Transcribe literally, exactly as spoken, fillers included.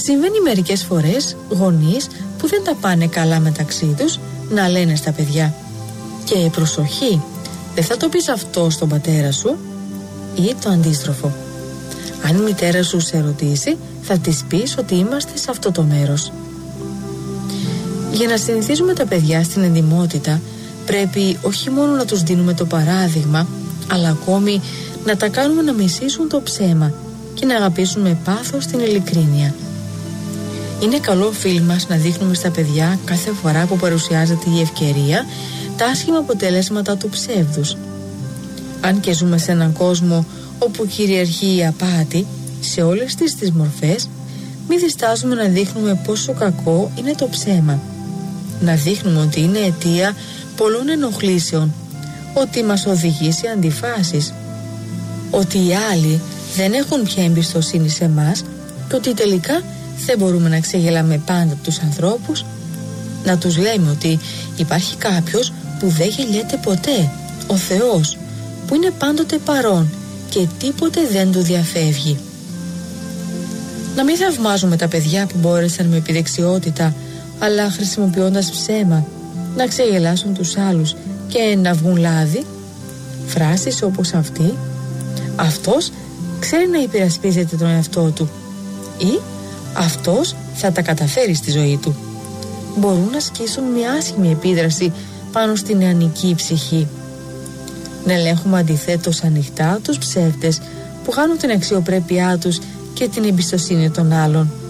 Συμβαίνει μερικές φορές γονείς που δεν τα πάνε καλά μεταξύ τους να λένε στα παιδιά «Και προσοχή, δεν θα το πεις αυτό στον πατέρα σου» ή το αντίστροφο. Αν η μητέρα σου σε ρωτήσει, θα της πεις ότι είμαστε σε αυτό το μέρος. Για να συνηθίζουμε τα παιδιά στην εντιμότητα, πρέπει όχι μόνο να τους δίνουμε το παράδειγμα, αλλά ακόμη να τα κάνουμε να μισήσουν το ψέμα και να αγαπήσουν με πάθος την ειλικρίνεια. Είναι καλό φίλοι μας να δείχνουμε στα παιδιά κάθε φορά που παρουσιάζεται η ευκαιρία τα άσχημα αποτελέσματα του ψεύδους. Αν και ζούμε σε έναν κόσμο όπου κυριαρχεί η απάτη σε όλες τις τις μορφές, μη διστάζουμε να δείχνουμε πόσο κακό είναι το ψέμα. Να δείχνουμε ότι είναι αιτία πολλών ενοχλήσεων, ότι μας οδηγεί σε αντιφάσεις, ότι οι άλλοι δεν έχουν πια εμπιστοσύνη σε μας και ότι τελικά δεν μπορούμε να ξεγελάμε πάντα τους ανθρώπους. Να τους λέμε ότι υπάρχει κάποιος που δεν γελιέται ποτέ, ο Θεός, που είναι πάντοτε παρόν και τίποτε δεν του διαφεύγει. Να μην θαυμάζουμε τα παιδιά που μπόρεσαν με επιδεξιότητα, αλλά χρησιμοποιώντας ψέμα, να ξεγελάσουν τους άλλους και να βγουν λάδι. Φράσεις όπως αυτή «Αυτός ξέρει να υπερασπίζεται τον εαυτό του» ή «Αυτός θα τα καταφέρει στη ζωή του» μπορούν να ασκήσουν μια άσχημη επίδραση πάνω στην νεανική ψυχή. Να ελέγχουμε αντιθέτως ανοιχτά τους ψεύτες που χάνουν την αξιοπρέπειά τους και την εμπιστοσύνη των άλλων.